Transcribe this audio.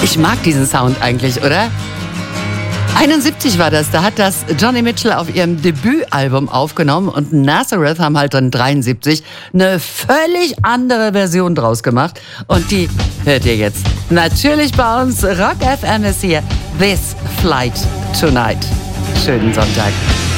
Ich mag diesen Sound eigentlich, oder? 71 war das, da hat das Joni Mitchell auf ihrem Debütalbum aufgenommen und Nazareth haben halt dann 73 eine völlig andere Version draus gemacht und die hört ihr jetzt. Natürlich bei uns, Rock FM ist hier, This Flight Tonight. Schönen Sonntag.